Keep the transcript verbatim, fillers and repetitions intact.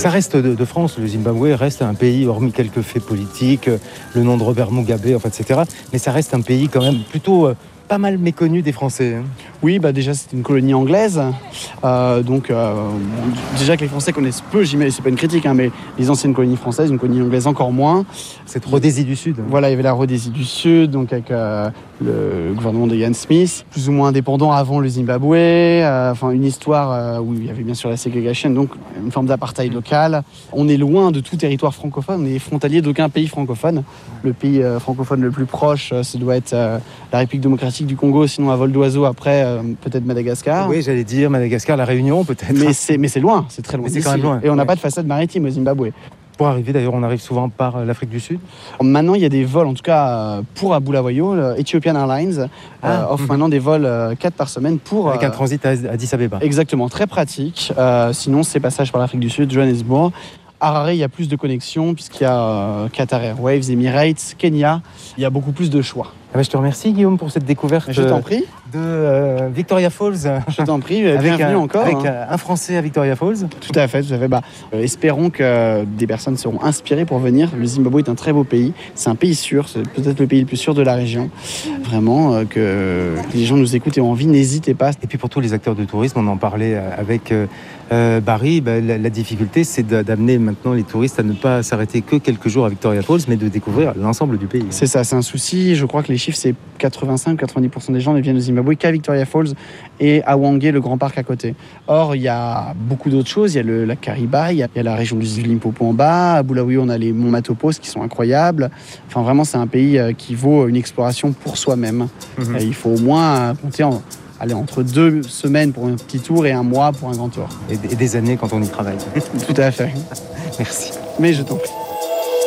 Ça reste de, de France, le Zimbabwe reste un pays, hormis quelques faits politiques, le nom de Robert Mugabe, enfin, et cetera. Mais ça reste un pays quand même plutôt euh, pas mal méconnu des Français. Oui, bah déjà c'était une colonie anglaise, euh, donc euh, bon, déjà que les Français connaissent peu, j'imagine, c'est pas une critique, hein, mais les anciennes colonies françaises, une colonie anglaise encore moins. Cette Rhodésie du Sud. Voilà, il y avait la Rhodésie du Sud, donc avec euh, le gouvernement de Ian Smith, plus ou moins indépendant avant le Zimbabwe, euh, enfin une histoire euh, où il y avait bien sûr la ségrégation, donc une forme d'apartheid local. On est loin de tout territoire francophone, on est frontalier d'aucun pays francophone. Le pays euh, francophone le plus proche, euh, ça doit être euh, la République démocratique du Congo, sinon à vol d'oiseau après euh, peut-être Madagascar. Oui, j'allais dire Madagascar, la Réunion peut-être. Mais c'est, mais c'est loin, c'est très loin. Mais c'est quand même loin. Et on n'a ouais. pas de façade maritime au Zimbabwe. Pour arriver, d'ailleurs, on arrive souvent par l'Afrique du Sud. Maintenant, il y a des vols, en tout cas pour Bulawayo, Ethiopian Airlines ah, euh, offre mmh. maintenant des vols euh, quatre par semaine pour... Avec euh, un transit à Addis Abeba. Exactement, très pratique. Euh, sinon, c'est passage par l'Afrique du Sud, Johannesburg. Harare, il y a plus de connexions puisqu'il y a euh, Qatar Airways, Emirates, Kenya. Il y a beaucoup plus de choix. Ah bah, je te remercie, Guillaume, pour cette découverte. Je t'en prie. De euh, Victoria Falls. Je t'en prie, avec bienvenue un, encore. Avec hein. un Français à Victoria Falls. Tout à fait, tout à fait. Bah, euh, espérons que des personnes seront inspirées pour venir. Le Zimbabwe est un très beau pays. C'est un pays sûr, c'est peut-être le pays le plus sûr de la région. Vraiment, euh, que les gens nous écoutent et ont envie, n'hésitez pas. Et puis pour tous les acteurs de tourisme, on en parlait avec euh, Barry, bah, la, la difficulté, c'est d'amener maintenant les touristes à ne pas s'arrêter que quelques jours à Victoria Falls, mais de découvrir l'ensemble du pays. C'est ça, c'est un souci. Je crois que les chiffres, c'est quatre-vingt-cinq à quatre-vingt-dix pour cent des gens ne viennent au Zimbabwe qu'à Victoria Falls et à Hwange, le grand parc à côté. Or, il y a beaucoup d'autres choses. Il y a le lac Kariba, il y a, il y a la région du Limpopo en bas. À Bulawayo, on a les monts Matopos qui sont incroyables. Enfin, vraiment, c'est un pays qui vaut une exploration pour soi-même. Mmh. Il faut au moins compter en, allez, entre deux semaines pour un petit tour et un mois pour un grand tour. Et, et des années quand on y travaille. Tout à fait. Merci. Mais je t'en prie.